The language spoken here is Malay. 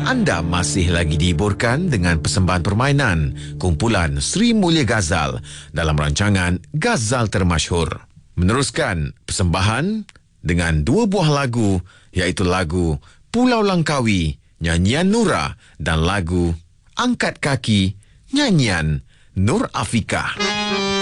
Anda masih lagi dihiburkan dengan persembahan permainan kumpulan Sri Mulia Ghazal dalam rancangan Ghazal Termasyhur. Meneruskan persembahan dengan dua buah lagu, iaitu lagu Pulau Langkawi, nyanyian Nura, dan lagu Angkat Kaki, nyanyian Nur Afika.